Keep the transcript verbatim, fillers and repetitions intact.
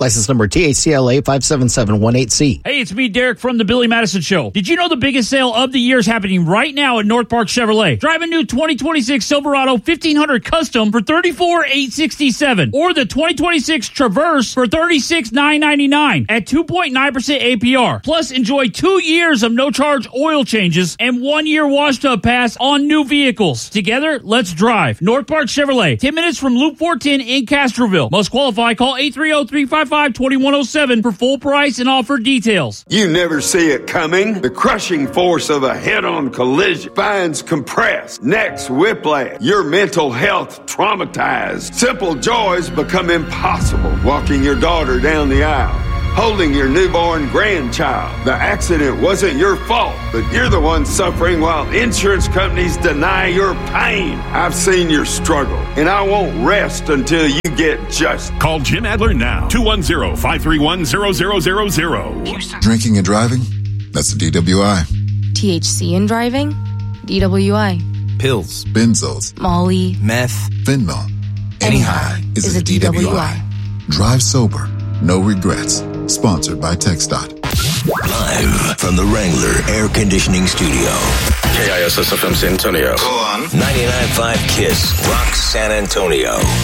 License number T H C L A five seven seven one eight C. Hey, it's me, Derek, from the Billy Madison Show. Did you know the biggest sale of the year is happening right now at North Park Chevrolet? Drive a new twenty twenty-six Silverado fifteen hundred Custom for thirty-four thousand eight hundred sixty-seven dollars or the twenty twenty-six Traverse for thirty-six thousand nine hundred ninety-nine dollars at two point nine percent A P R. Plus, enjoy two years of no-charge oil changes and one-year wash-tub pass on new vehicles. Together, let's drive. North Park Chevrolet, ten minutes from Loop four ten in Castroville. Must qualify. Call eight three zero, three five five, two one zero seven for full price and offer details. You never see it coming. The crushing force of a head-on collision, spines compressed, necks whiplash, your mental health traumatized. Simple joys become impossible. Walking your daughter down the aisle, holding your newborn grandchild. The accident wasn't your fault, but you're the one suffering while insurance companies deny your pain. I've seen your struggle, and I won't rest until you get just. Call Jim Adler now, two one zero, five three one, zero zero zero zero. Drinking and driving? That's a D W I. T H C in driving? D W I. Pills, benzos, Molly, meth, fentanyl. Any high is, is a D W I. D W I. Drive sober, no regrets. Sponsored by TxDOT. Live from the Wrangler Air Conditioning Studio. K I S S F M San Antonio. Go on. ninety-nine point five KISS, Rock San Antonio.